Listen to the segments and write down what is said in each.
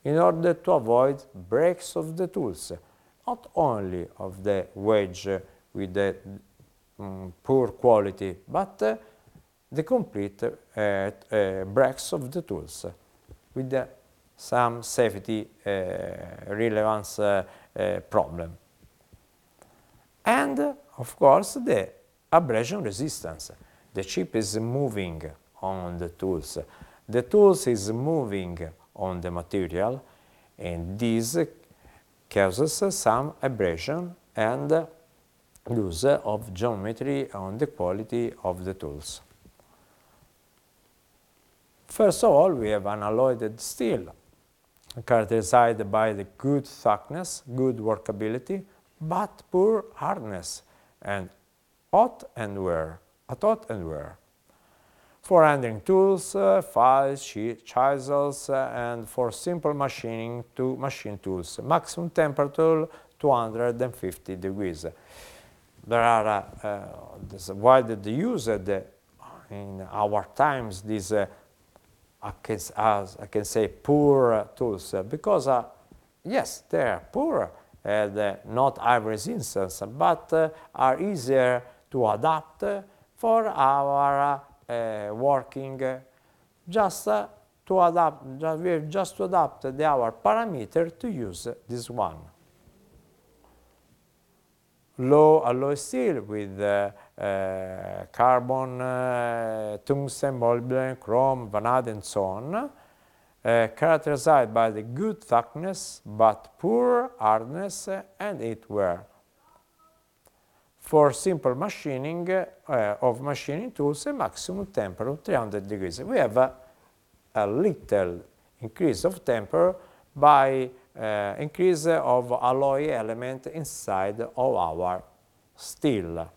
in order to avoid breaks of the tools, not only of the wedge with the poor quality, but the complete breaks of the tools with some safety relevance problem. And of course the abrasion resistance. The chip is moving on the tools. The tools is moving on the material, and this causes some abrasion and loss of geometry on the quality of the tools. First of all, we have an alloyed steel, characterized by the good thickness, good workability, but poor hardness and hot and wear. For handling tools, files, chisels, and for simple machining to machine tools. Maximum temperature 250 degrees. There are widely used in our times these I can say poor tools because yes, they are poor and not high resistance, but are easier to adapt for our working. Just to adapt, we have just to adapt our parameter to use this one. Low alloy steel with carbon, tungsten, molybdenum, chrome, vanadium, and so on, characterized by the good thickness but poor hardness and heat wear. For simple machining of machining tools, a maximum temperature 300 degrees. We have a little increase of temperature by increase of alloy element inside of our steel.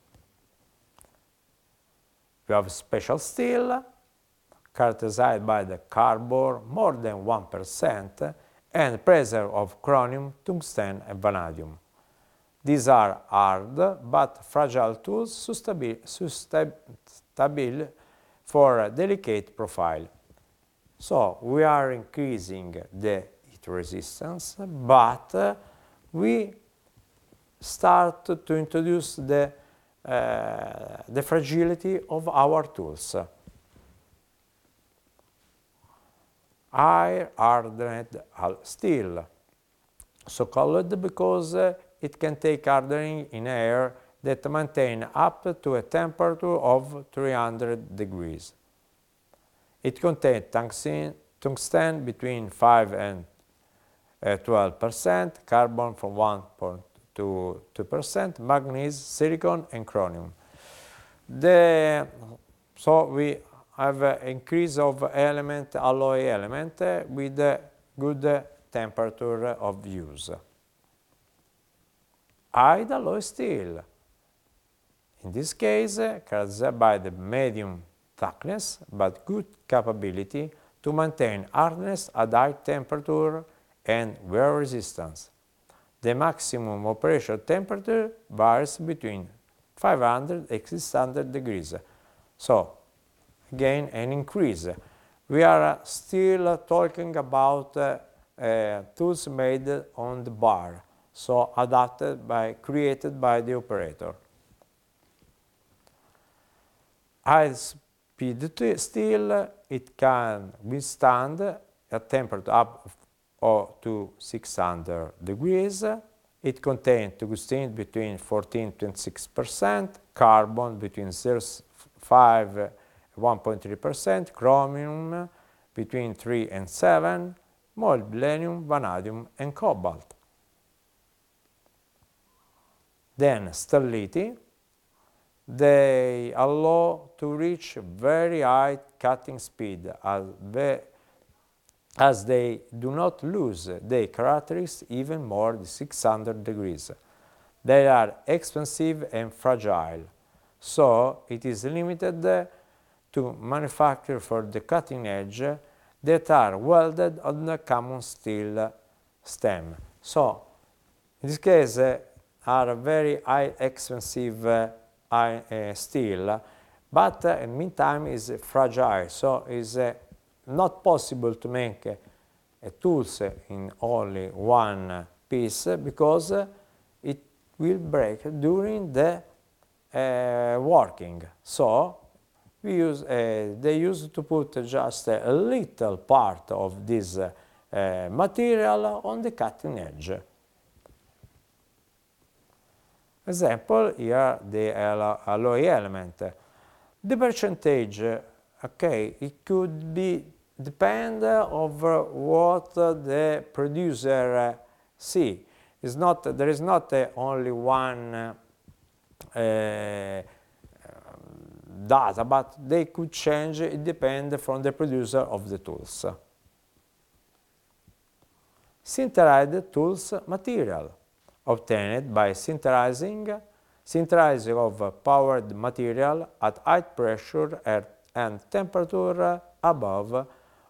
We have special steel characterized by the carbon more than 1% and presence of chromium, tungsten, and vanadium. These are hard but fragile tools suitable for a delicate profile. So we are increasing the heat resistance, but we start to introduce the fragility of our tools. High hardened steel, so called because it can take hardening in air that maintain up to a temperature of 300 degrees. It contains tungsten between 5 and 12%, carbon from 1 to 2%, manganese, silicon, and chromium. So we have an increase of alloy element with good temperature of use. High alloy steel, in this case, characterized by the medium thickness but good capability to maintain hardness at high temperature and wear resistance. The maximum operation temperature varies between 500 and 600 degrees. So, again, an increase. We are still talking about tools made on the bar, so created by the operator. High-speed steel, it can withstand a temperature up to 600 degrees. It contains tungsten between 14 and 26%, carbon between 0.5 and 1.3%, chromium between 3 and 7, molybdenum, vanadium, and cobalt. Then stellite, they allow to reach very high cutting speed as they do not lose their characteristics even more than 600 degrees. They are expensive and fragile, so it is limited to manufacture for the cutting edge that are welded on the common steel stem. So, in this case, are very high expensive steel, but in meantime is fragile, so is not possible to make tools in only one piece because it will break during the working. So they used to put just a little part of this material on the cutting edge. Example, here the alloy element. The percentage, okay, it could be depend of what the producer see. There is not only one data, but they could change. It depends from the producer of the tools. Sinterized tools material, obtained by sinterizing of powered material at high pressure and temperature above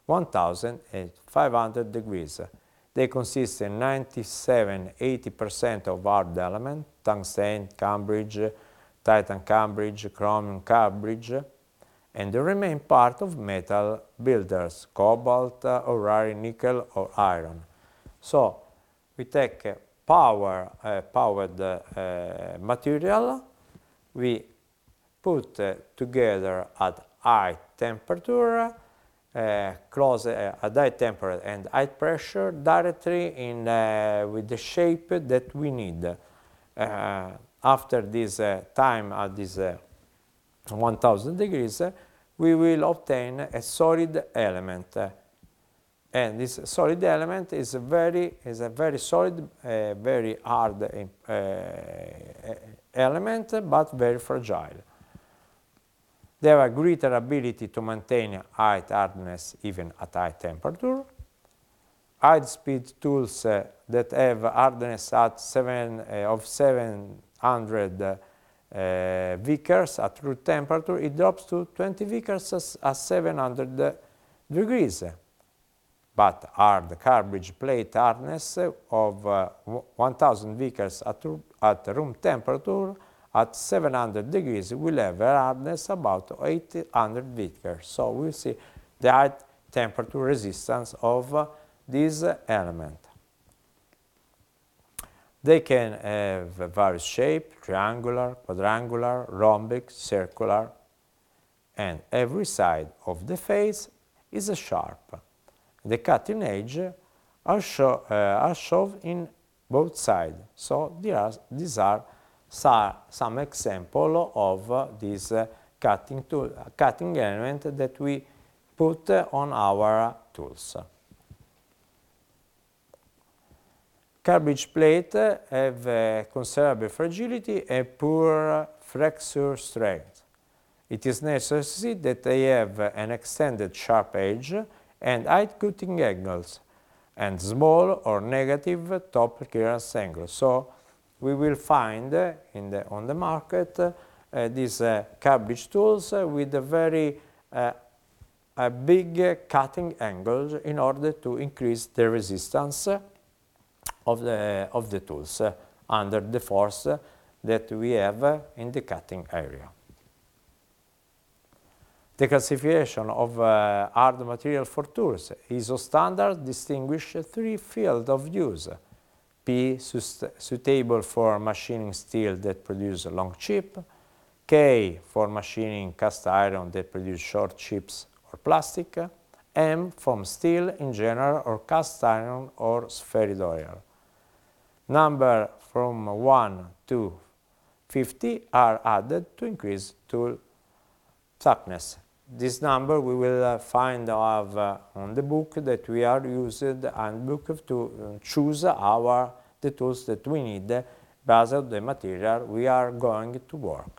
1500 degrees. They consist in 97–80% of hard element, tungsten, Cambridge, Titan Cambridge, chromium Cambridge, and the remaining part of metal builders, cobalt, or rare nickel or iron. So we take powered material, we put together at high temperature, close at high temperature and high pressure directly in with the shape that we need. After this time at this 1000 degrees, we will obtain a solid element. And this solid element is a very solid, very hard element, but very fragile. They have a greater ability to maintain high hardness even at high temperature. High-speed tools that have hardness at 700 Vickers at room temperature, it drops to 20 Vickers at 700 degrees. But hard Cambridge plate hardness of 1000 Vickers at room temperature at 700 degrees will have a hardness about 800 Vickers. So we'll see the high temperature resistance of this element. They can have various shapes, triangular, quadrangular, rhombic, circular, and every side of the face is sharp. The cutting edge are shown in both sides. So these are some examples of this cutting element that we put on our tools. Cambridge plate have considerable fragility and poor flexure strength. It is necessary that they have an extended sharp edge and high cutting angles and small or negative top clearance angle. So we will find on the market these Cambridge tools with a very big cutting angles in order to increase the resistance of the tools under the force that we have in the cutting area. The classification of hard material for tools. ISO standard distinguish three fields of use. P, suitable for machining steel that produce long chip. K, for machining cast iron that produce short chips or plastic. M, from steel in general or cast iron or spheroidal. Number from 1 to 50 are added to increase tool toughness. This number we will find on the book that we are used and book to choose the tools that we need based on the material we are going to work.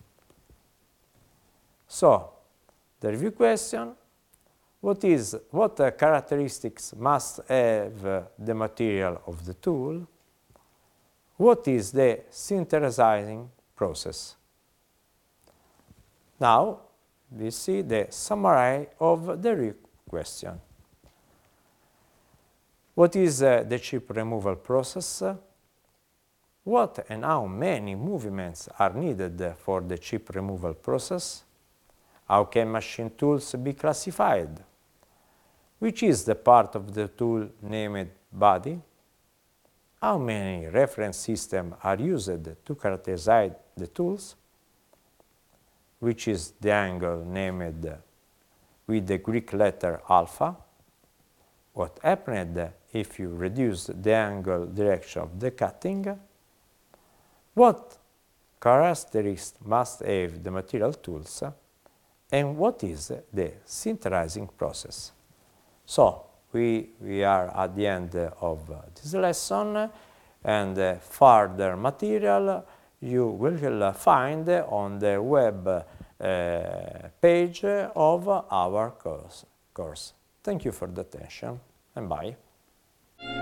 So, the review question: what characteristics must have the material of the tool? What is the sinterizing process? Now, we see the summary of the review question. What is the chip removal process? What and how many movements are needed for the chip removal process? How can machine tools be classified? Which is the part of the tool named body? How many reference systems are used to characterize the tools? Which is the angle named with the Greek letter alpha? What happened if you reduce the angle direction of the cutting? What characteristics must have the material tools? And what is the sinterizing process? So, we are at the end of this lesson, and further material you will find on the web page of our course. Thank you for the attention, and bye.